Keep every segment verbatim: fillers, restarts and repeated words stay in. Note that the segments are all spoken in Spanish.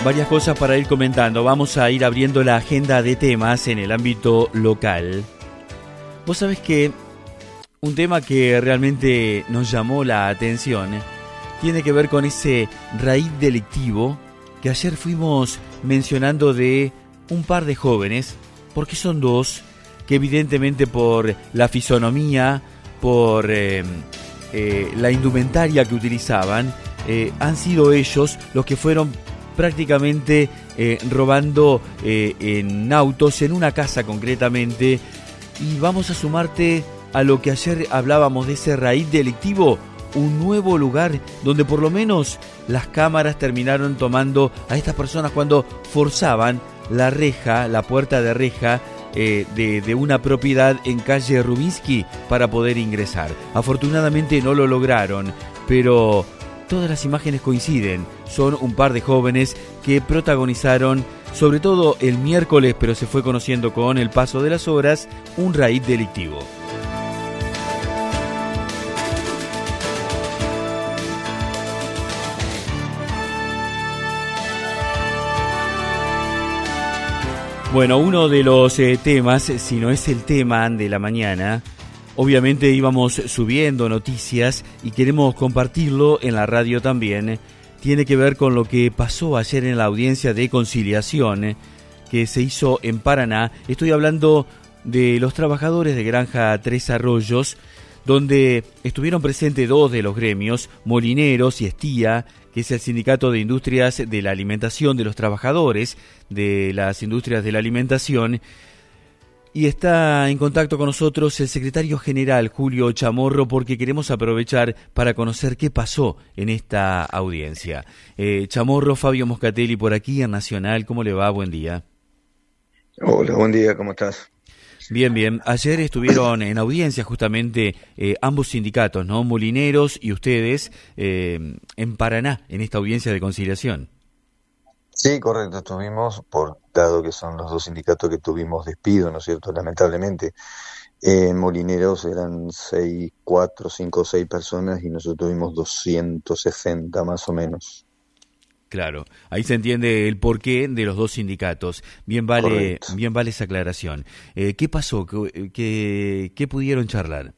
varias cosas para ir comentando. Vamos a ir abriendo la agenda de temas en el ámbito local. Vos sabés que un tema que realmente nos llamó la atención eh, tiene que ver con ese raíz delictivo que ayer fuimos mencionando de un par de jóvenes, porque son dos, que evidentemente por la fisonomía, por eh, eh, la indumentaria que utilizaban, eh, han sido ellos los que fueron prácticamente eh, robando eh, en autos, en una casa concretamente. Y vamos a sumarte a lo que ayer hablábamos de ese raíz delictivo, un nuevo lugar donde por lo menos las cámaras terminaron tomando a estas personas cuando forzaban la reja, la puerta de reja eh, de, de una propiedad en calle Rubinsky para poder ingresar. Afortunadamente no lo lograron, pero todas las imágenes coinciden. Son un par de jóvenes que protagonizaron, sobre todo el miércoles, pero se fue conociendo con el paso de las horas, un raíz delictivo. Bueno, uno de los eh, temas, si no es el tema de la mañana, obviamente íbamos subiendo noticias y queremos compartirlo en la radio también. Tiene que ver con lo que pasó ayer en la audiencia de conciliación que se hizo en Paraná. Estoy hablando de los trabajadores de Granja Tres Arroyos, donde estuvieron presentes dos de los gremios, Molineros y Estía, que es el Sindicato de Industrias de la Alimentación de los Trabajadores de las Industrias de la Alimentación. Y está en contacto con nosotros el secretario general, Julio Chamorro, porque queremos aprovechar para conocer qué pasó en esta audiencia. Eh, Chamorro, Fabio Moscatelli por aquí en Nacional. ¿Cómo le va? Buen día. Hola, buen día, ¿cómo estás? Bien, bien. Ayer estuvieron en audiencia justamente eh, ambos sindicatos, ¿no? Molineros y ustedes eh, en Paraná, en esta audiencia de conciliación. Sí, correcto, estuvimos, por dado que son los dos sindicatos que tuvimos despido, ¿no es cierto?, lamentablemente. En Molineros eran seis, cuatro, cinco, seis personas y nosotros tuvimos doscientos sesenta más o menos. Claro, ahí se entiende el porqué de los dos sindicatos. Bien vale, Correcto. bien vale esa aclaración. Eh, ¿Qué pasó? ¿Qué, qué, ¿Qué pudieron charlar?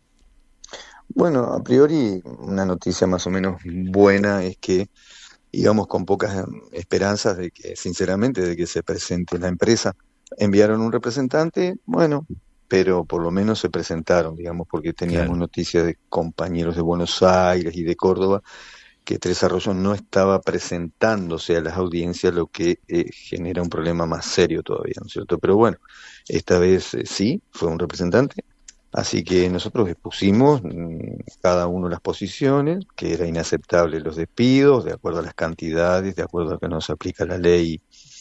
Bueno, a priori, una noticia más o menos buena es que íbamos con pocas esperanzas de que, sinceramente, de que se presente la empresa. Enviaron un representante, bueno, pero por lo menos se presentaron, digamos, porque teníamos Claro. noticias de compañeros de Buenos Aires y de Córdoba que Tres Arroyos no estaba presentándose a las audiencias, lo que eh, genera un problema más serio todavía, ¿no es cierto? Pero bueno, esta vez eh, sí, fue un representante, así que nosotros expusimos mmm, cada uno las posiciones, que era inaceptable los despidos, de acuerdo a las cantidades, de acuerdo a que nos aplica la ley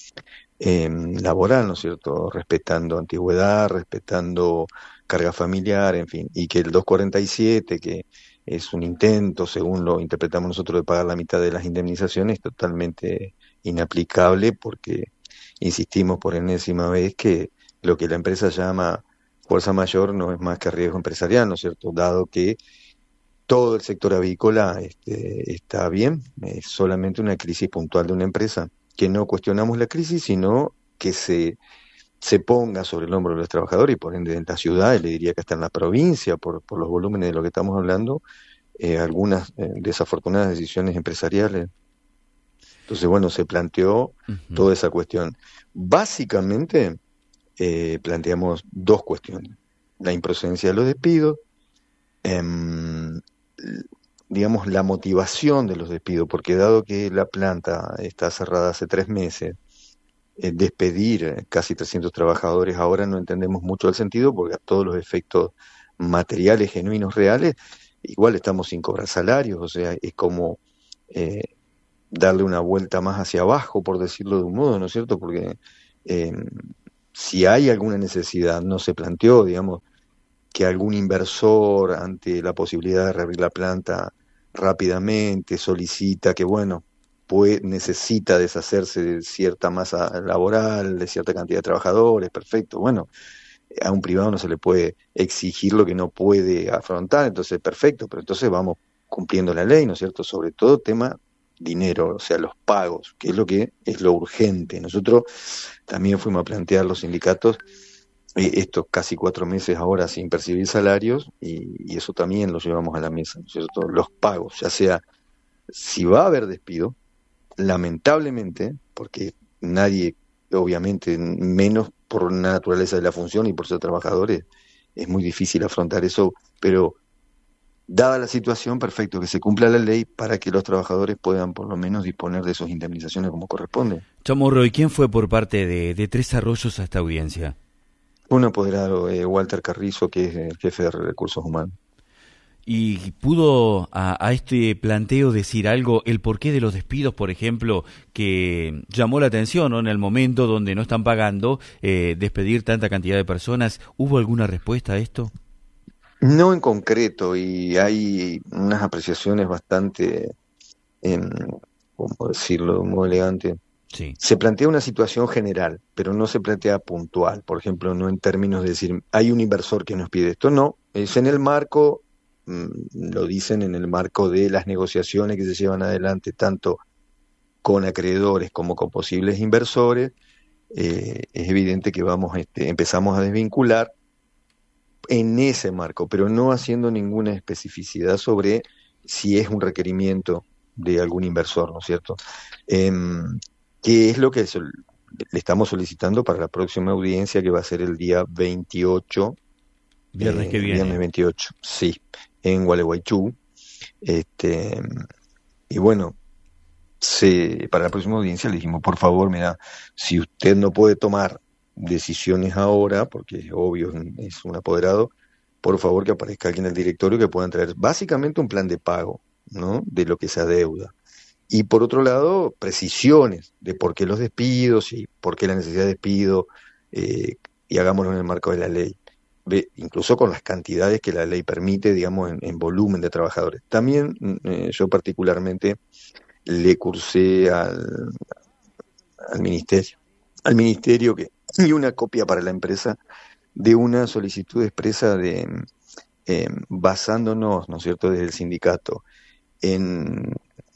eh, laboral, ¿no es cierto? Respetando antigüedad, respetando carga familiar, en fin, y que el doscientos cuarenta y siete, que es un intento, según lo interpretamos nosotros, de pagar la mitad de las indemnizaciones, totalmente inaplicable porque insistimos por enésima vez que lo que la empresa llama fuerza mayor no es más que riesgo empresarial, ¿no es cierto? Dado que todo el sector avícola este, está bien, es solamente una crisis puntual de una empresa, que no cuestionamos la crisis, sino que se... se ponga sobre el hombro de los trabajadores y por ende en la ciudad, y le diría que hasta en la provincia, por, por los volúmenes de lo que estamos hablando, eh, algunas eh, desafortunadas decisiones empresariales. Entonces, bueno, se planteó Uh-huh. toda esa cuestión. Básicamente, eh, planteamos dos cuestiones. La improcedencia de los despidos, em, digamos, la motivación de los despidos, porque dado que la planta está cerrada hace tres meses, Eh, despedir eh, casi trescientos trabajadores, ahora no entendemos mucho el sentido, porque a todos los efectos materiales, genuinos, reales, igual estamos sin cobrar salarios, o sea, es como eh, darle una vuelta más hacia abajo, por decirlo de un modo, ¿no es cierto? Porque eh, si hay alguna necesidad, no se planteó, digamos, que algún inversor, ante la posibilidad de reabrir la planta rápidamente, solicita que, bueno, Puede, necesita deshacerse de cierta masa laboral, de cierta cantidad de trabajadores, perfecto. Bueno, a un privado no se le puede exigir lo que no puede afrontar, entonces perfecto, pero entonces vamos cumpliendo la ley, ¿no es cierto? Sobre todo tema dinero, o sea, los pagos, que es lo que es lo urgente. Nosotros también fuimos a plantear los sindicatos eh, estos casi cuatro meses ahora sin percibir salarios y, y eso también lo llevamos a la mesa, ¿no es cierto? Los pagos, ya sea si va a haber despido, lamentablemente, porque nadie, obviamente, menos por la naturaleza de la función y por ser trabajadores, es muy difícil afrontar eso, pero dada la situación, perfecto, que se cumpla la ley para que los trabajadores puedan por lo menos disponer de sus indemnizaciones como corresponde. Chamorro, ¿y quién fue por parte de, de Tres Arroyos a esta audiencia? Un apoderado, eh, Walter Carrizo, que es el jefe de recursos humanos. ¿Y pudo a, a este planteo decir algo, el porqué de los despidos, por ejemplo, que llamó la atención, ¿no? En el momento donde no están pagando, eh, despedir tanta cantidad de personas? ¿Hubo alguna respuesta a esto? No en concreto, y hay unas apreciaciones bastante, eh, ¿cómo decirlo, muy elegante? Sí. Se plantea una situación general, pero no se plantea puntual. Por ejemplo, no en términos de decir, hay un inversor que nos pide esto. No, es en el marco, lo dicen en el marco de las negociaciones que se llevan adelante tanto con acreedores como con posibles inversores. Eh, es evidente que vamos este, empezamos a desvincular en ese marco, pero no haciendo ninguna especificidad sobre si es un requerimiento de algún inversor, ¿no es cierto? Eh, ¿Qué es lo que sol- le estamos solicitando para la próxima audiencia, que va a ser el día veintiocho? Viernes que Eh, viene. viernes veintiocho, sí, en Gualeguaychú. Este, y bueno, se, para la próxima audiencia le dijimos, por favor, mira, si usted no puede tomar decisiones ahora, porque es obvio, es un apoderado, por favor que aparezca alguien en el directorio que puedan traer básicamente un plan de pago, ¿no? De lo que se adeuda. Y por otro lado, precisiones de por qué los despidos y por qué la necesidad de despido, eh, y hagámoslo en el marco de la ley. Ve, incluso con las cantidades que la ley permite, digamos, en, en volumen de trabajadores. También eh, yo particularmente le cursé al, al ministerio, al ministerio que y una copia para la empresa de una solicitud expresa de eh, basándonos, ¿no es cierto?, desde el sindicato en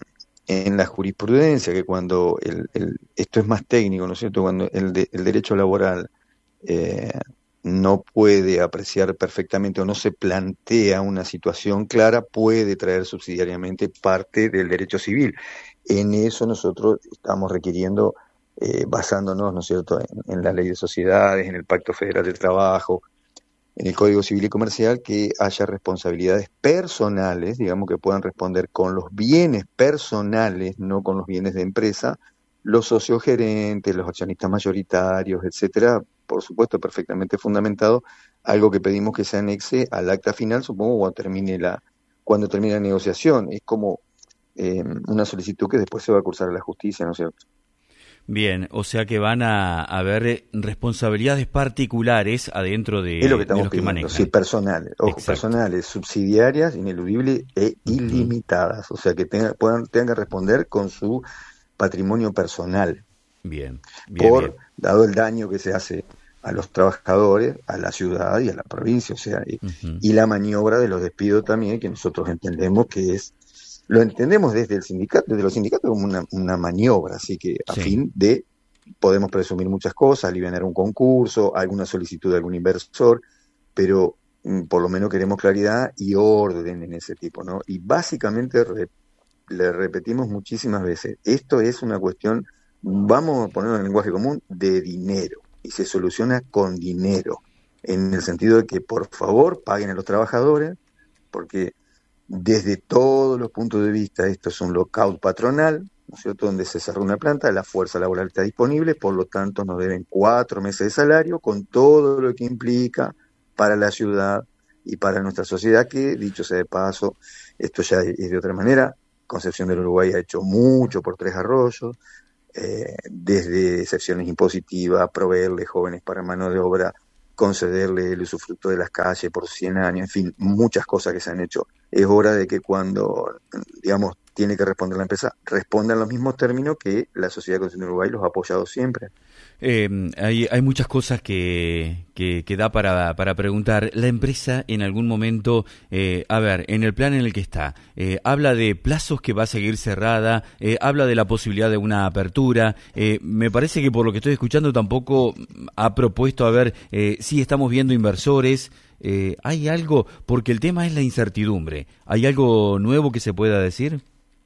en la jurisprudencia, que cuando el, el, esto es más técnico, ¿no es cierto?, cuando el, de, el derecho laboral eh, no puede apreciar perfectamente o no se plantea una situación clara, puede traer subsidiariamente parte del derecho civil. En eso nosotros estamos requiriendo, eh, basándonos, ¿no es cierto?, en, en la ley de sociedades, en el Pacto Federal del Trabajo, en el Código Civil y Comercial, que haya responsabilidades personales, digamos, que puedan responder con los bienes personales, no con los bienes de empresa, los socios gerentes, los accionistas mayoritarios, etcétera, por supuesto, perfectamente fundamentado, algo que pedimos que se anexe al acta final, supongo, cuando termine la, cuando termine la negociación. Es como eh, una solicitud que después se va a cursar a la justicia, ¿no es cierto? Bien, o sea que van a haber responsabilidades particulares adentro de, es lo que de estamos los que pidiendo, manejan. sí, personales, ojo, Exacto. personales, subsidiarias, ineludibles e Uh-huh. ilimitadas, o sea que tenga, puedan, tengan que responder con su patrimonio personal. Bien, bien, por, bien. dado el daño que se hace a los trabajadores, a la ciudad y a la provincia, o sea, y, Uh-huh. y la maniobra de los despidos también, que nosotros entendemos que es, lo entendemos desde el sindicato, desde los sindicatos como una, una maniobra, así que a Sí. fin de, podemos presumir muchas cosas, aliviar un concurso, alguna solicitud de algún inversor, pero mm, por lo menos queremos claridad y orden en ese tipo, ¿no? Y básicamente re, le repetimos muchísimas veces, esto es una cuestión, vamos a ponerlo en lenguaje común, de dinero, y se soluciona con dinero, en el sentido de que por favor paguen a los trabajadores, porque desde todos los puntos de vista esto es un lockout patronal, ¿no es cierto?, donde se cerró una planta, la fuerza laboral está disponible, por lo tanto nos deben cuatro meses de salario, con todo lo que implica para la ciudad y para nuestra sociedad, que dicho sea de paso, esto ya es de otra manera. Concepción del Uruguay ha hecho mucho por Tres Arroyos, eh, desde excepciones impositivas, proveerle jóvenes para mano de obra, concederle el usufructo de las calles por cien años, en fin, muchas cosas que se han hecho. Es hora de que cuando, digamos, tiene que responder la empresa, responda en los mismos términos que la Sociedad de Concepción del Uruguay los ha apoyado siempre. Eh, hay, hay muchas cosas que, que, que da para, para preguntar. La empresa en algún momento, eh, a ver, en el plan en el que está, eh, habla de plazos que va a seguir cerrada, eh, habla de la posibilidad de una apertura. Eh, me parece que por lo que estoy escuchando tampoco ha propuesto, a ver, eh, sí estamos viendo inversores. Eh, ¿Hay algo? Porque el tema es la incertidumbre. ¿Hay algo nuevo que se pueda decir?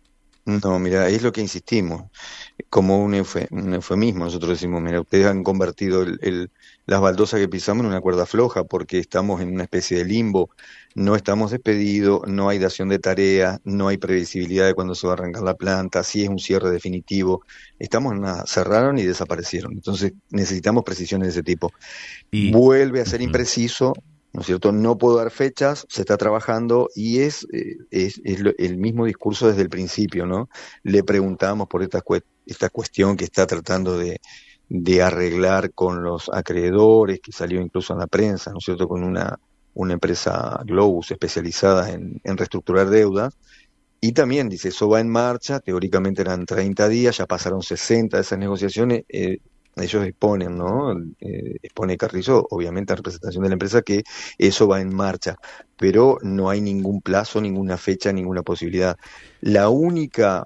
No, mira, es lo que insistimos, como un, eufem- un eufemismo. Nosotros decimos, mira, ustedes han convertido el, el- las baldosas que pisamos en una cuerda floja porque estamos en una especie de limbo, no estamos despedidos, no hay dación de tareas, no hay previsibilidad de cuándo se va a arrancar la planta, si es un cierre definitivo, estamos en una, cerraron y desaparecieron, entonces necesitamos precisiones de ese tipo. Y, Vuelve a ser uh-huh. impreciso, ¿no es cierto? No puedo dar fechas, se está trabajando y es, eh, es, es lo- el mismo discurso desde el principio, ¿no? Le preguntamos por esta, cue- esta cuestión que está tratando de, de arreglar con los acreedores, que salió incluso en la prensa, ¿no es cierto? Con una, una empresa Globus especializada en, en reestructurar deudas. Y también dice, eso va en marcha, teóricamente eran treinta días, ya pasaron sesenta de esas negociaciones. eh, ellos exponen, ¿no? Eh, expone Carrizo, obviamente en representación de la empresa, que eso va en marcha, pero no hay ningún plazo, ninguna fecha, ninguna posibilidad. La única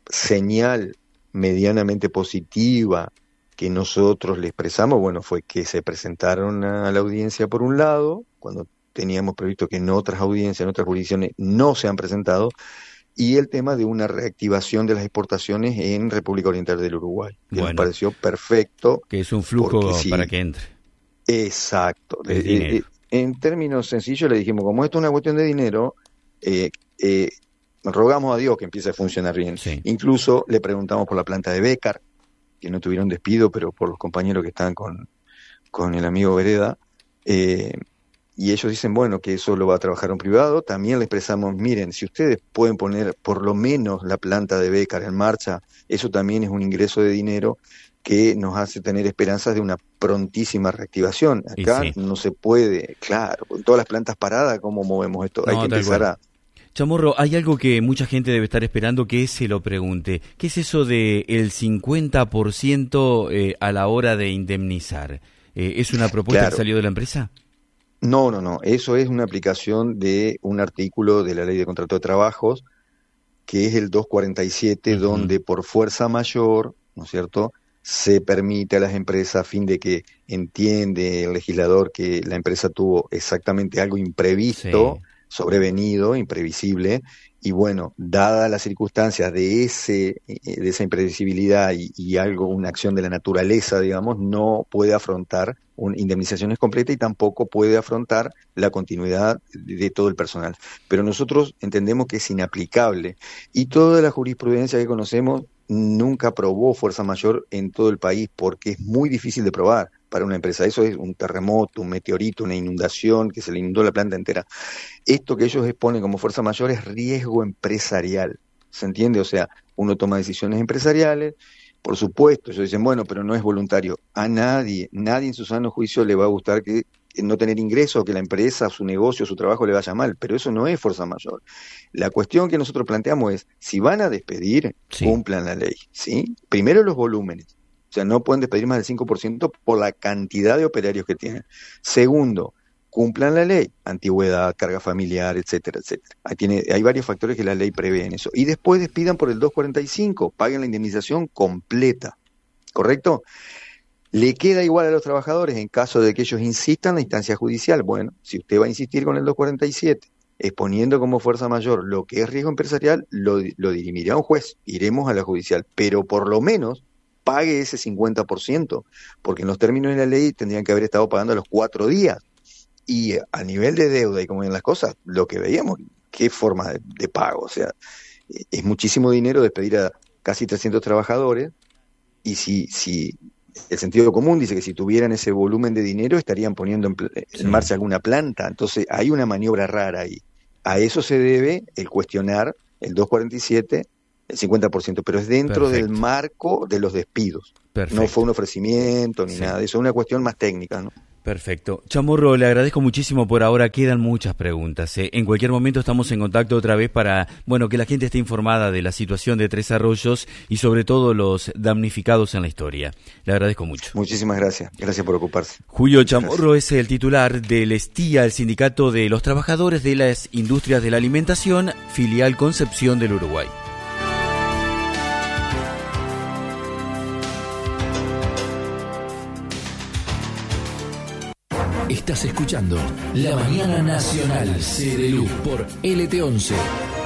señal medianamente positiva que nosotros le expresamos, bueno, fue que se presentaron a la audiencia por un lado, cuando teníamos previsto que en otras audiencias, en otras jurisdicciones no se han presentado, y el tema de una reactivación de las exportaciones en República Oriental del Uruguay, que Bueno, nos pareció perfecto. que es un flujo porque sí, para que entre. Exacto. Es Eh, eh, dinero. en términos sencillos le dijimos, como esto es una cuestión de dinero, eh, eh, rogamos a Dios que empiece a funcionar bien. Sí. Incluso le preguntamos por la planta de Bécar, que no tuvieron despido, pero por los compañeros que están con, con el amigo Vereda, eh, y ellos dicen, bueno, que eso lo va a trabajar un privado. También le expresamos, miren, si ustedes pueden poner por lo menos la planta de Bécar en marcha, eso también es un ingreso de dinero que nos hace tener esperanzas de una prontísima reactivación. Y Acá sí. no se puede, claro, con todas las plantas paradas, ¿cómo movemos esto? Hay No, que tal empezar cual. a... Chamorro, hay algo que mucha gente debe estar esperando que se lo pregunte. ¿Qué es eso de el cincuenta por ciento eh, a la hora de indemnizar? Eh, ¿Es una propuesta Claro. que salió de la empresa? No, no, no. Eso es una aplicación de un artículo de la Ley de Contrato de Trabajos, que es el doscientos cuarenta y siete, Uh-huh. donde por fuerza mayor, ¿no es cierto?, se permite a las empresas, a fin de que entiende el legislador que la empresa tuvo exactamente algo imprevisto, Sí. sobrevenido, imprevisible, y bueno, dadas las circunstancias de ese de esa imprevisibilidad y, y algo, una acción de la naturaleza, digamos, no puede afrontar una indemnización completa y tampoco puede afrontar la continuidad de, de todo el personal. Pero nosotros entendemos que es inaplicable y toda la jurisprudencia que conocemos nunca probó fuerza mayor en todo el país porque es muy difícil de probar para una empresa. Eso es un terremoto, un meteorito, una inundación, que se le inundó la planta entera. Esto que ellos exponen como fuerza mayor es riesgo empresarial, ¿se entiende? O sea, uno toma decisiones empresariales, por supuesto, ellos dicen, bueno, pero no es voluntario. A nadie, nadie en su sano juicio le va a gustar que no tener ingresos, que la empresa, su negocio, su trabajo le vaya mal, pero eso no es fuerza mayor. La cuestión que nosotros planteamos es, si van a despedir, Sí. cumplan la ley, ¿sí? Primero los volúmenes, o sea, no pueden despedir más del cinco por ciento por la cantidad de operarios que tienen. Segundo, cumplan la ley, antigüedad, carga familiar, etcétera, etcétera. Ahí tiene, hay varios factores que la ley prevé en eso. Y después despidan por el doscientos cuarenta y cinco, paguen la indemnización completa, ¿correcto? ¿Le queda igual a los trabajadores en caso de que ellos insistan en la instancia judicial? Bueno, si usted va a insistir con el doscientos cuarenta y siete, exponiendo como fuerza mayor lo que es riesgo empresarial, lo, lo dirimirá un juez, iremos a la judicial, pero por lo menos pague ese cincuenta por ciento, porque en los términos de la ley tendrían que haber estado pagando a los cuatro días. Y a nivel de deuda y como ven las cosas, lo que veíamos, qué forma de, de pago, o sea, es muchísimo dinero despedir a casi trescientos trabajadores, y si, si el sentido común dice que si tuvieran ese volumen de dinero estarían poniendo en, en Sí. marcha alguna planta, entonces hay una maniobra rara ahí. A eso se debe el cuestionar el doscientos cuarenta y siete, el cincuenta por ciento, pero es dentro Perfecto. del marco de los despidos. Perfecto. No fue un ofrecimiento ni Sí. nada de eso, es una cuestión más técnica, ¿no? Perfecto. Chamorro, le agradezco muchísimo por ahora. Quedan muchas preguntas. ¿eh? En cualquier momento estamos en contacto otra vez para, bueno, que la gente esté informada de la situación de Tres Arroyos y sobre todo los damnificados en la historia. Le agradezco mucho. Muchísimas gracias. Gracias por ocuparse. Julio Chamorro es el titular del ESTIA, el Sindicato de los Trabajadores de las Industrias de la Alimentación, filial Concepción del Uruguay. Estás escuchando La Mañana Nacional C de Luz por L T once.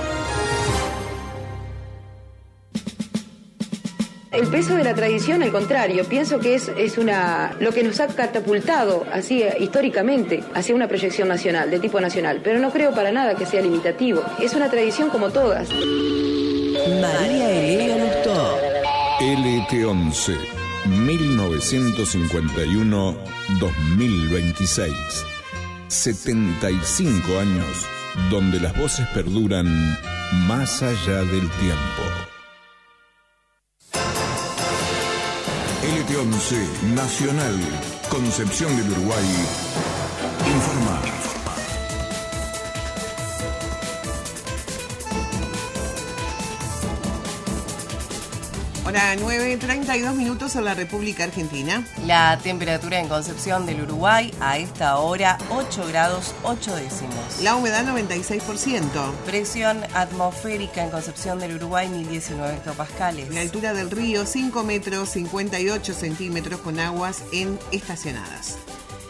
El peso de la tradición, al contrario, pienso que es, es una lo que nos ha catapultado así históricamente hacia una proyección nacional, de tipo nacional, pero no creo para nada que sea limitativo. Es una tradición como todas. María Elena Lustó. L T once, mil novecientos cincuenta y uno a dos mil veintiséis. setenta y cinco años donde las voces perduran más allá del tiempo. L T once Nacional, Concepción del Uruguay, informa. Hora nueve, treinta y dos minutos en la República Argentina. La temperatura en Concepción del Uruguay a esta hora ocho grados ocho décimos. La humedad noventa y seis por ciento. Presión atmosférica en Concepción del Uruguay mil diecinueve hectopascales. La altura del río cinco metros cincuenta y ocho centímetros con aguas en estacionadas.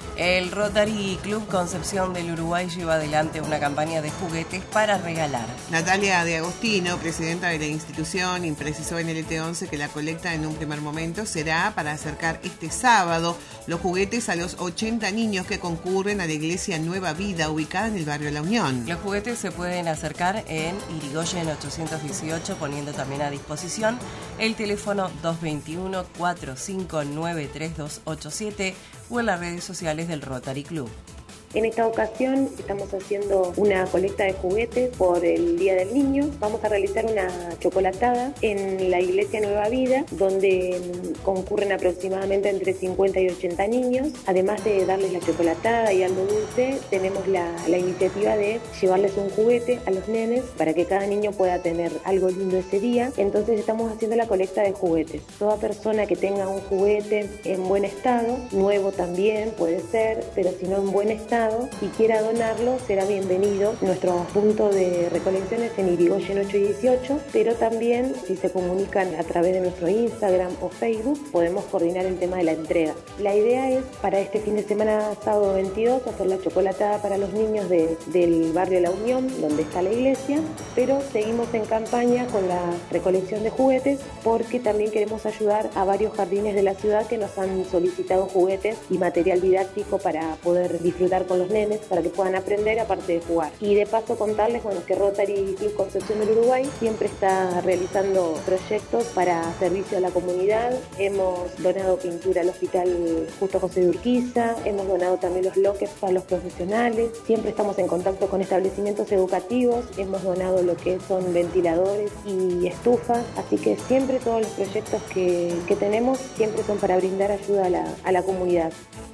El Rotary Club Concepción del Uruguay lleva adelante una campaña de juguetes para regalar. Natalia de Agostino, presidenta de la institución, precisó en L T once que la colecta en un primer momento será para acercar este sábado los juguetes a los ochenta niños que concurren a la iglesia Nueva Vida, ubicada en el barrio La Unión. Los juguetes se pueden acercar en Irigoyen ochocientos dieciocho, poniendo también a disposición el teléfono dos dos uno, cuatro cinco nueve, tres dos ocho siete o en las redes sociales del Rotary Club. En esta ocasión estamos haciendo una colecta de juguetes por el Día del Niño. Vamos a realizar una chocolatada en la Iglesia Nueva Vida, donde concurren aproximadamente entre cincuenta y ochenta niños. Además de darles la chocolatada y algo dulce, tenemos la, la iniciativa de llevarles un juguete a los nenes para que cada niño pueda tener algo lindo ese día. Entonces estamos haciendo la colecta de juguetes. Toda persona que tenga un juguete en buen estado, nuevo también puede ser, pero si no en buen estado, y quiera donarlo, será bienvenido. Nuestro punto de recolección es en Irigoyen ocho dieciocho, pero también si se comunican a través de nuestro Instagram o Facebook, podemos coordinar el tema de la entrega. La idea es para este fin de semana, sábado veintidós, hacer la chocolatada para los niños de, del barrio La Unión, donde está la iglesia, pero seguimos en campaña con la recolección de juguetes porque también queremos ayudar a varios jardines de la ciudad que nos han solicitado juguetes y material didáctico para poder disfrutar con los nenes, para que puedan aprender aparte de jugar. Y de paso contarles bueno, que Rotary Club Concepción del Uruguay siempre está realizando proyectos para servicio a la comunidad. Hemos donado pintura al Hospital Justo José de Urquiza, hemos donado también los lockers para los profesionales, siempre estamos en contacto con establecimientos educativos, hemos donado lo que son ventiladores y estufas, así que siempre todos los proyectos que, que tenemos siempre son para brindar ayuda a la, a la comunidad.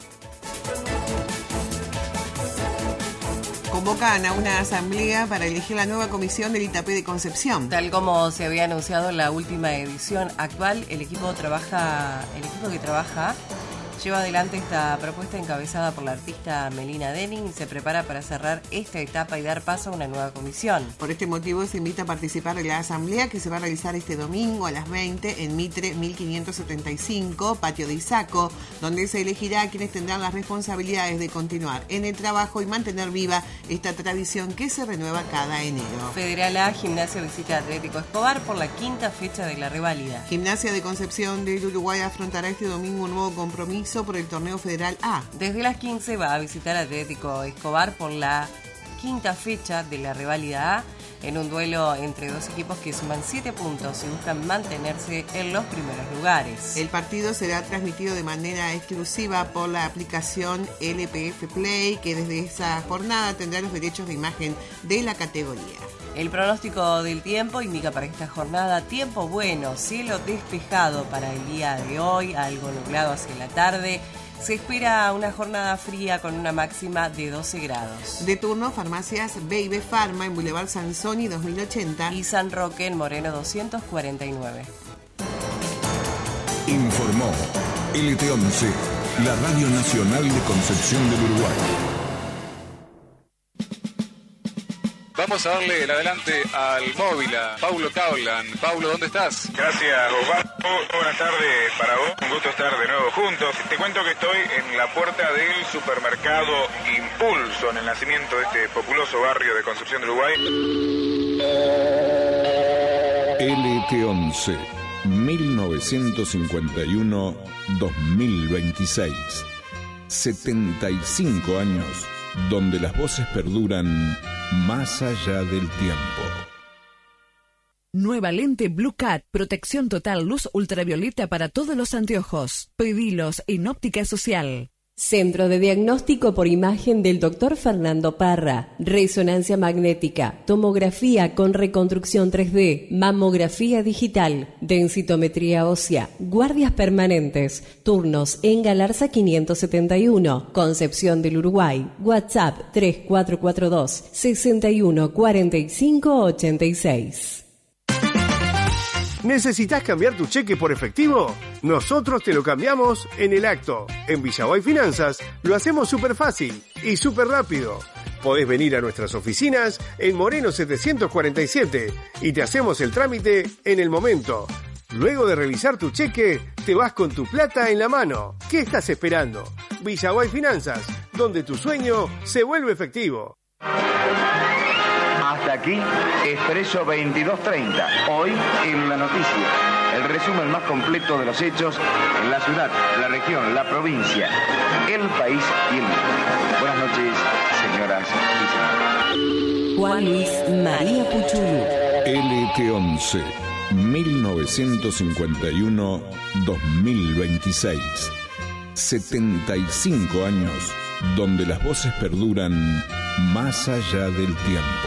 Convocan a una asamblea para elegir la nueva comisión del I T A P de Concepción. Tal como se había anunciado en la última edición actual, el equipo trabaja, el equipo que trabaja lleva adelante esta propuesta encabezada por la artista Melina Denning y se prepara para cerrar esta etapa y dar paso a una nueva comisión. Por este motivo se invita a participar de la asamblea que se va a realizar este domingo a las veinte en Mitre mil quinientos setenta y cinco, Patio de Isaco, donde se elegirá a quienes tendrán las responsabilidades de continuar en el trabajo y mantener viva esta tradición que se renueva cada enero. Federal A, Gimnasia visita Atlético Escobar por la quinta fecha de la reválida. Gimnasia de Concepción del Uruguay afrontará este domingo un nuevo compromiso por el torneo Federal A. Desde las quince va a visitar Atlético Escobar por la quinta fecha de la reválida A en un duelo entre dos equipos que suman siete puntos y buscan mantenerse en los primeros lugares. El partido será transmitido de manera exclusiva por la aplicación L P F Play, que desde esa jornada tendrá los derechos de imagen de la categoría. El pronóstico del tiempo indica para esta jornada tiempo bueno, cielo despejado para el día de hoy, algo nublado hacia la tarde, Se espera una jornada fría con una máxima de doce grados. De turno, farmacias Baby Pharma en Boulevard Sansoni dos mil ochenta y San Roque en Moreno doscientos cuarenta y nueve. Informó L T once, la Radio Nacional de Concepción del Uruguay. Vamos a darle el adelante al móvil, a Paulo Caulan. Paulo, ¿dónde estás? Gracias, Osvaldo. Buenas tardes para vos. Un gusto estar de nuevo juntos. Te cuento que estoy en la puerta del supermercado Impulso, en el nacimiento de este populoso barrio de Concepción del Uruguay. L T once, mil novecientos cincuenta y uno a dos mil veintiséis. setenta y cinco años donde las voces perduran más allá del tiempo. Nueva lente Blue Cat, protección total, luz ultravioleta para todos los anteojos. Pedilos en Óptica Social. Centro de Diagnóstico por Imagen del doctor Fernando Parra. Resonancia magnética, tomografía con reconstrucción tres D, mamografía digital, densitometría ósea, guardias permanentes, turnos en Galarza quinientos setenta y uno, Concepción del Uruguay. WhatsApp tres cuatro cuatro dos, seis uno cuatro cinco ocho seis. ¿Necesitas cambiar tu cheque por efectivo? Nosotros te lo cambiamos en el acto. En Villaguay Finanzas lo hacemos súper fácil y súper rápido. Podés venir a nuestras oficinas en Moreno setecientos cuarenta y siete y te hacemos el trámite en el momento. Luego de revisar tu cheque, te vas con tu plata en la mano. ¿Qué estás esperando? Villaguay Finanzas, donde tu sueño se vuelve efectivo. Hasta aquí, Expreso veintidós treinta. Hoy en la noticia. El resumen más completo de los hechos en la ciudad, la región, la provincia, el país y el mundo. Buenas noches, señoras y señores. Juan Luis María Puchulu. L T once, mil novecientos cincuenta y uno a dos mil veintiséis. setenta y cinco años donde las voces perduran más allá del tiempo.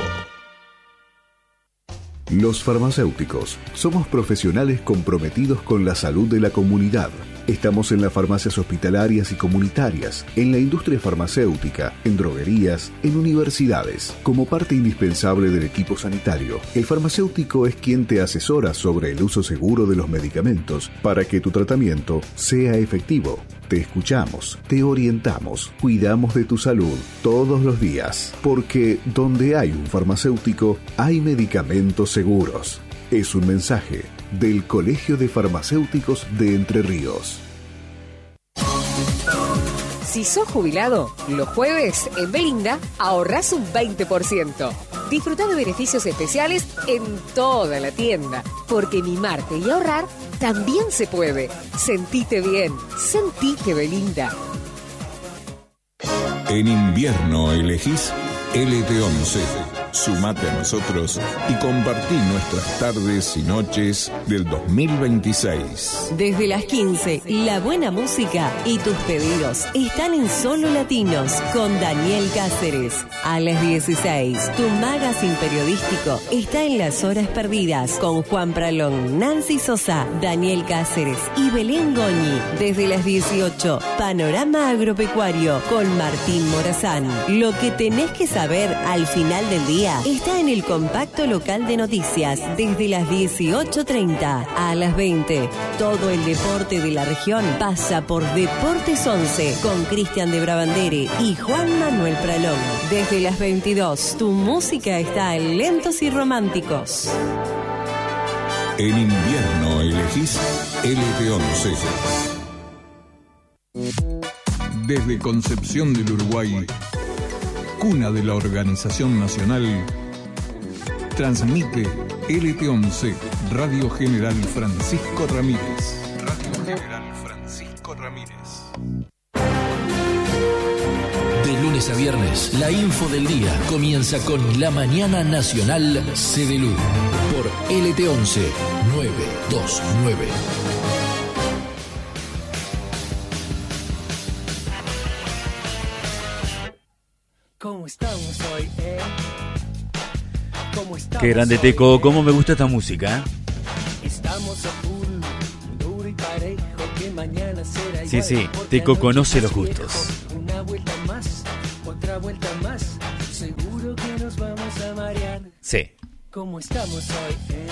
Los farmacéuticos somos profesionales comprometidos con la salud de la comunidad. Estamos en las farmacias hospitalarias y comunitarias, en la industria farmacéutica, en droguerías, en universidades. Como parte indispensable del equipo sanitario, el farmacéutico es quien te asesora sobre el uso seguro de los medicamentos para que tu tratamiento sea efectivo. Te escuchamos, te orientamos, cuidamos de tu salud todos los días, porque donde hay un farmacéutico, hay medicamentos seguros. Es un mensaje del Colegio de Farmacéuticos de Entre Ríos. Si sos jubilado, los jueves en Belinda ahorrás un veinte por ciento. Disfrutá de beneficios especiales en toda la tienda, porque mimarte y ahorrar también se puede. Sentite bien, sentite Belinda. En invierno elegís L T once. Sumate a nosotros y compartí nuestras tardes y noches del dos mil veintiséis. Desde las quince, la buena música y tus pedidos están en Solo Latinos con Daniel Cáceres. A las dieciséis, tu magazine periodístico está en Las Horas Perdidas con Juan Pralón, Nancy Sosa, Daniel Cáceres y Belén Goñi. Desde las dieciocho, Panorama Agropecuario con Martín Morazán. Lo que tenés que saber al final del día está en el compacto local de noticias desde las dieciocho treinta a las veinte. Todo el deporte de la región pasa por Deportes once con Cristian de Brabandere y Juan Manuel Pralón. Desde las veintidós, tu música está en Lentos y Románticos. En invierno elegís L T once. Desde Concepción del Uruguay, cuna de la Organización Nacional, transmite L T once, Radio General Francisco Ramírez. Radio General Francisco Ramírez. De lunes a viernes, la info del día comienza con La Mañana Nacional C D L U por L T once nueve dos nueve. ¿Cómo estamos hoy, eh? ¿Cómo estamos? Qué grande, Teco, cómo me gusta esta música. Estamos a full, duro y parejo, que que mañana será igual. Sí, sí, Teco conoce los gustos. Una vuelta más, otra vuelta más, seguro que nos vamos a marear. Sí. ¿Cómo estamos hoy, eh?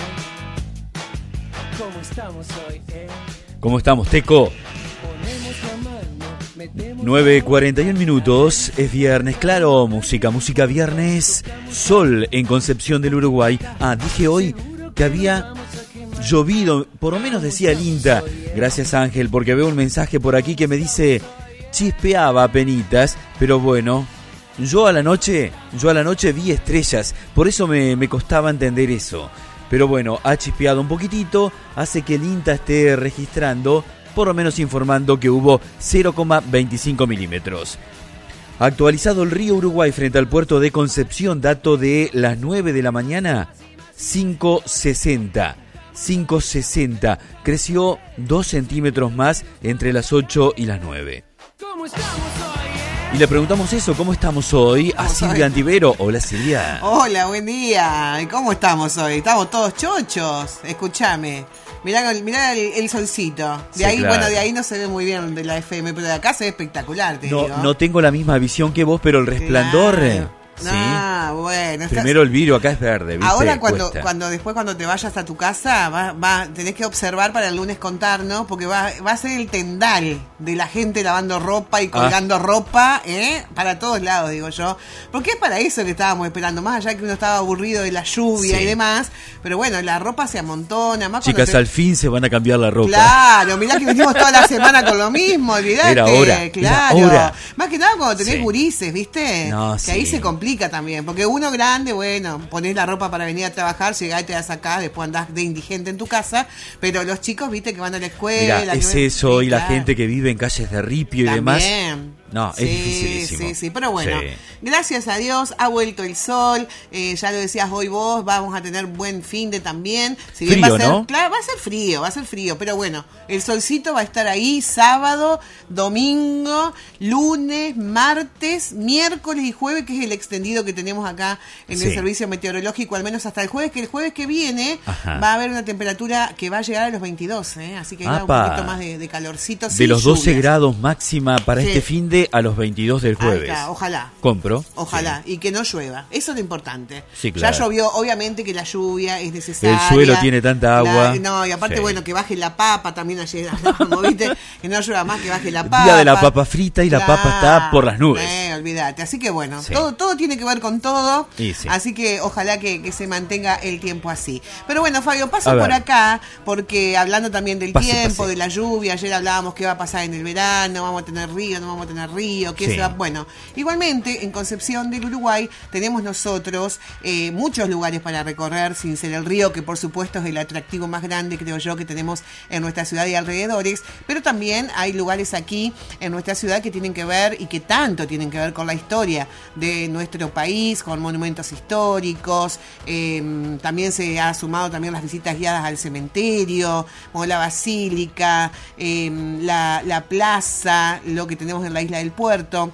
¿Cómo estamos hoy, eh? ¿Cómo estamos, Teco? Ponemos la mano, metemos nueve cuarenta y uno minutos, es viernes, claro, música, música viernes, sol en Concepción del Uruguay. Ah, dije hoy que había llovido, por lo menos decía el INTA. Gracias, Ángel, porque veo un mensaje por aquí que me dice chispeaba apenitas, pero bueno, yo a la noche, yo a la noche vi estrellas, por eso me, me costaba entender eso. Pero bueno, ha chispeado un poquitito, hace que el INTA esté registrando, por lo menos informando que hubo cero coma veinticinco milímetros. Actualizado el río Uruguay frente al puerto de Concepción, dato de las nueve de la mañana, cinco sesenta. cinco sesenta, creció dos centímetros más entre las ocho y las nueve. ¿Cómo estamos hoy, eh? Y le preguntamos eso, ¿cómo estamos hoy? A Silvia Antivero. Hola, Silvia. Hola, buen día. ¿Y cómo estamos hoy? Estamos todos chochos. Escúchame. Mirá, mirá el, el solcito. De Sí, ahí, claro. bueno, de ahí no se ve muy bien de la F M, pero de acá se ve espectacular, te No, digo. no tengo la misma visión que vos, pero el resplandor... Claro. Sí. Ah, bueno. estás- Primero el vidrio acá es verde, ¿viste? Ahora cuando, Cuesta. cuando después cuando te vayas a tu casa, va, va, tenés que observar para el lunes contarnos, porque va, va a ser el tendal de la gente lavando ropa y colgando ropa, ¿eh? Para todos lados, digo yo. Porque es para eso que estábamos esperando, más allá que uno estaba aburrido de la lluvia Sí. y demás, pero bueno, la ropa se amontona, más Chicas, cuando te- al fin se van a cambiar la ropa. Claro, mirá que venimos toda la semana con lo mismo, olvidate. Era hora, era claro. hora. Más que nada cuando tenés Sí. gurises, ¿viste? No, que sí. ahí se complica también, porque uno grande, bueno, ponés la ropa para venir a trabajar, llegás y te la sacás, después andás de indigente en tu casa, pero los chicos, ¿viste? Que van a la escuela. Mira, que es ven- eso, sí, y la claro. gente que vive en calles de ripio y demás. También. No, es Sí, dificilísimo. sí, sí, pero bueno, Sí. gracias a Dios ha vuelto el sol, eh, ya lo decías hoy vos, vamos a tener buen fin de también. Si bien Frío, va a ser, ¿no? Claro, va a ser frío, va a ser frío, pero bueno, el solcito va a estar ahí sábado, domingo, lunes, martes, miércoles y jueves, que es el extendido que tenemos acá en el Sí. servicio meteorológico, al menos hasta el jueves, que el jueves que viene Ajá. va a haber una temperatura que va a llegar a los veintidós, ¿eh? Así que hay un Apa. poquito más de, de calorcito. De sin los doce lluvias. grados máxima para Sí. este fin de a los veintidós del Ahí jueves. está, ojalá. Compro. Ojalá, y que no llueva. Eso es lo importante. Sí, claro. Ya llovió, obviamente que la lluvia es necesaria. El suelo tiene tanta agua. La- no, y aparte, Sí. bueno, que baje la papa también ayer, como viste, que no llueva más, que baje la papa. Día de la papa frita y la papa está por las nubes. Eh, olvídate. Así que bueno, Sí. todo, todo tiene que ver con todo. Y sí. Así que ojalá que, que se mantenga el tiempo así. Pero bueno, Fabio, A paso ver. por acá, porque hablando también del Pase, tiempo, pase. de la lluvia, ayer hablábamos qué va a pasar en el verano, vamos a tener río, no vamos a tener río, qué Sí. se va. Bueno, igualmente en Concepción del Uruguay tenemos nosotros eh, muchos lugares para recorrer, sin ser el río, que por supuesto es el atractivo más grande, creo yo, que tenemos en nuestra ciudad y alrededores, pero también hay lugares aquí en nuestra ciudad que tienen que ver y que tanto tienen que ver con la historia de nuestro país, con monumentos históricos. Eh, también se ha sumado también las visitas guiadas al cementerio, como la basílica, eh, la, la plaza, lo que tenemos en la isla del Puerto.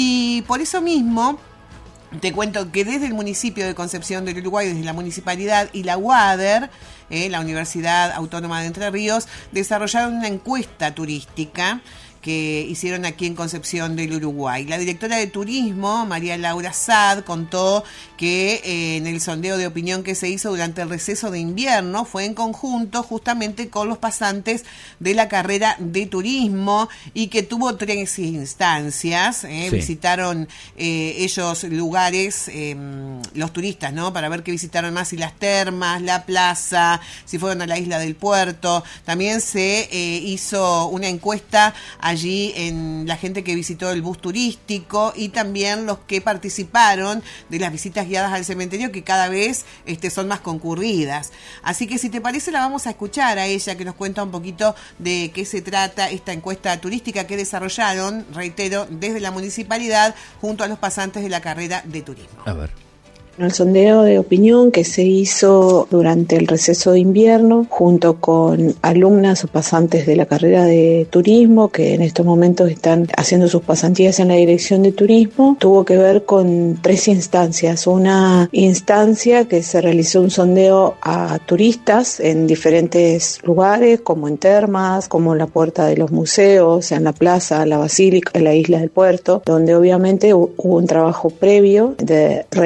Y por eso mismo te cuento que desde el municipio de Concepción del Uruguay, desde la municipalidad y la U A D E R, eh, la Universidad Autónoma de Entre Ríos, desarrollaron una encuesta turística que hicieron aquí en Concepción del Uruguay. La directora de turismo, María Laura Sad, contó que eh, en el sondeo de opinión que se hizo durante el receso de invierno fue en conjunto justamente con los pasantes de la carrera de turismo y que tuvo tres instancias. Eh, Sí. Visitaron eh, ellos lugares, eh, los turistas, ¿no? Para ver qué visitaron más, si las termas, la plaza, si fueron a la isla del Puerto. También se eh, hizo una encuesta allí en la gente que visitó el bus turístico y también los que participaron de las visitas guiadas al cementerio, que cada vez este, son más concurridas. Así que si te parece la vamos a escuchar a ella, que nos cuenta un poquito de qué se trata esta encuesta turística que desarrollaron, reitero, desde la municipalidad junto a los pasantes de la carrera de turismo. A ver. El sondeo de opinión que se hizo durante el receso de invierno junto con alumnas o pasantes de la carrera de turismo que en estos momentos están haciendo sus pasantías en la dirección de turismo tuvo que ver con tres instancias. Una instancia que se realizó un sondeo a turistas en diferentes lugares como en termas, como en la puerta de los museos, en la plaza, la basílica, en la isla del puerto, donde obviamente hubo un trabajo previo de